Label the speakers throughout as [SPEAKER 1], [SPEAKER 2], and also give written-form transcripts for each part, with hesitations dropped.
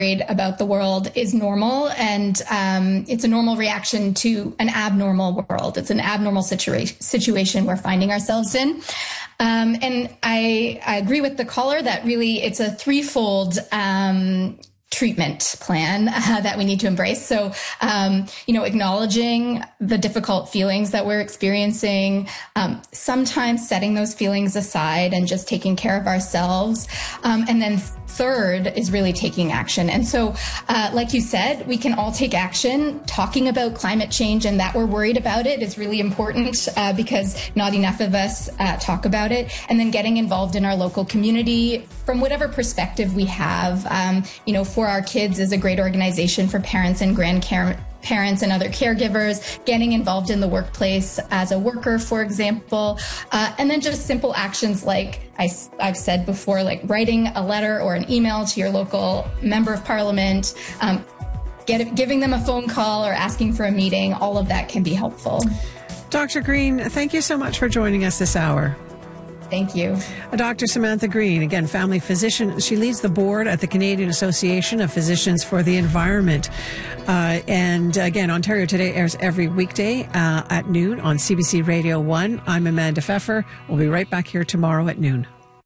[SPEAKER 1] about the world is normal, and it's a normal reaction to an abnormal world. It's an abnormal situation we're finding ourselves in. And I agree with the caller that really it's a threefold treatment plan that we need to embrace. So, acknowledging the difficult feelings that we're experiencing, sometimes setting those feelings aside and just taking care of ourselves. And then third is really taking action. And so, like you said, we can all take action. Talking about climate change and that we're worried about it is really important because not enough of us talk about it. And then getting involved in our local community from whatever perspective we have. For Our Kids is a great organization for parents and grandparents and other caregivers, getting involved in the workplace as a worker, for example, and then just simple actions like I've said before, like writing a letter or an email to your local member of parliament, giving them a phone call or asking for a meeting. All of that can be helpful.
[SPEAKER 2] Dr. Green, thank you so much for joining us this hour.
[SPEAKER 1] Thank you.
[SPEAKER 2] Dr. Samantha Green, again, family physician. She leads the board at the Canadian Association of Physicians for the Environment. And again, Ontario Today airs every weekday at noon on CBC Radio 1. I'm Amanda Pfeffer. We'll be right back here tomorrow at noon.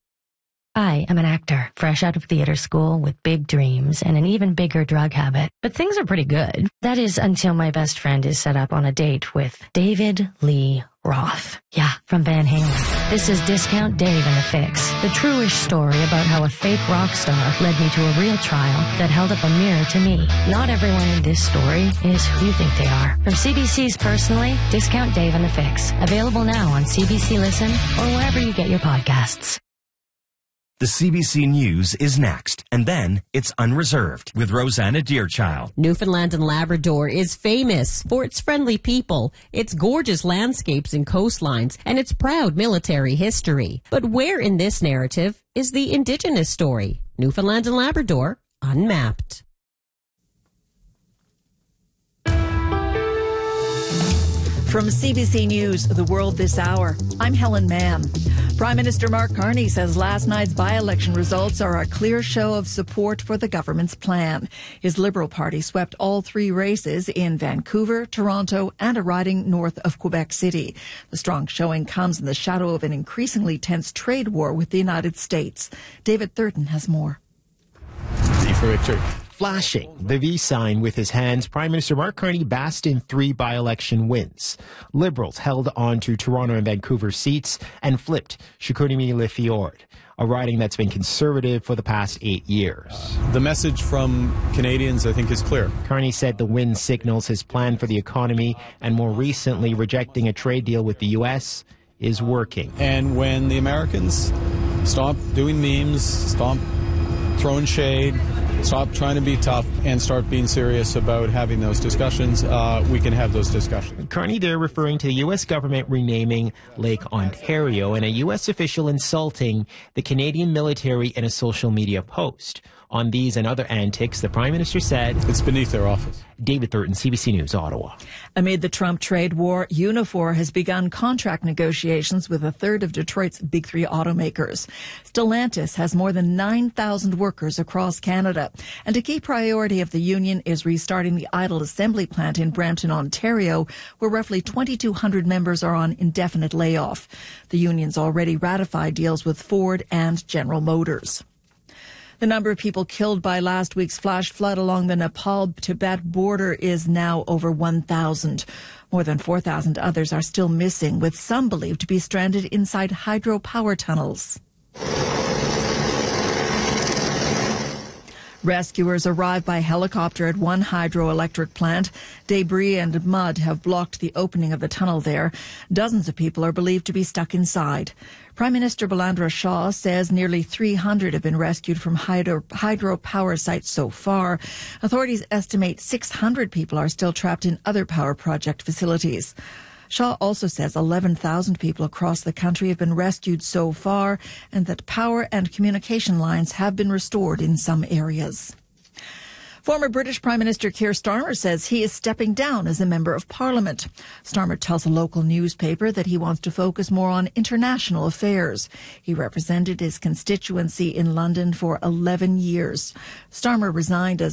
[SPEAKER 3] I am an actor, fresh out of theater school with big dreams and an even bigger drug habit. But things are pretty good. That is until my best friend is set up on a date with David Lee Roth. Yeah, from Van Halen. This is Discount Dave and the Fix, the truish story about how a fake rock star led me to a real trial that held up a mirror to me. Not everyone in this story is who you think they are. From CBC's Personally, Discount Dave and the Fix. Available now on CBC Listen or wherever you get your podcasts.
[SPEAKER 4] The CBC News is next, and then it's Unreserved with Rosanna Deerchild.
[SPEAKER 5] Newfoundland and Labrador is famous for its friendly people, its gorgeous landscapes and coastlines, and its proud military history. But where in this narrative is the Indigenous story? Newfoundland and Labrador, unmapped.
[SPEAKER 6] From CBC News, The World This Hour, I'm Helen Mann. Prime Minister Mark Carney says last night's by-election results are a clear show of support for the government's plan. His Liberal Party swept all three races in Vancouver, Toronto, and a riding north of Quebec City. The strong showing comes in the shadow of an increasingly tense trade war with the United States. David Thurton has more.
[SPEAKER 7] V for victory. Flashing the V sign with his hands, Prime Minister Mark Carney basked in three by-election wins. Liberals held on to Toronto and Vancouver seats and flipped Chicoutimi-Le-Fjord, a riding that's been conservative for the past 8 years.
[SPEAKER 8] The message from Canadians, I think, is clear.
[SPEAKER 7] Carney said the win signals his plan for the economy, and more recently rejecting a trade deal with the U.S. is working.
[SPEAKER 8] And when the Americans stop doing memes, stop throwing shade, stop trying to be tough and start being serious about having those discussions, we can have those discussions.
[SPEAKER 7] Carney there referring to the U.S. government renaming Lake Ontario and a U.S. official insulting the Canadian military in a social media post. On these and other antics, the Prime Minister said,
[SPEAKER 8] "It's beneath their office."
[SPEAKER 7] David Thurton, CBC News, Ottawa.
[SPEAKER 6] Amid the Trump trade war, Unifor has begun contract negotiations with a third of Detroit's big three automakers. Stellantis has more than 9,000 workers across Canada, and a key priority of the union is restarting the idle assembly plant in Brampton, Ontario, where roughly 2,200 members are on indefinite layoff. The union's already ratified deals with Ford and General Motors. The number of people killed by last week's flash flood along the Nepal-Tibet border is now over 1,000. More than 4,000 others are still missing, with some believed to be stranded inside hydropower tunnels. Rescuers arrived by helicopter at one hydroelectric plant. Debris and mud have blocked the opening of the tunnel there. Dozens of people are believed to be stuck inside. Prime Minister Balandra Shah says nearly 300 have been rescued from hydropower sites so far. Authorities estimate 600 people are still trapped in other power project facilities. Shah also says 11,000 people across the country have been rescued so far and that power and communication lines have been restored in some areas. Former British Prime Minister Keir Starmer says he is stepping down as a Member of Parliament. Starmer tells a local newspaper that he wants to focus more on international affairs. He represented his constituency in London for 11 years. Starmer resigned as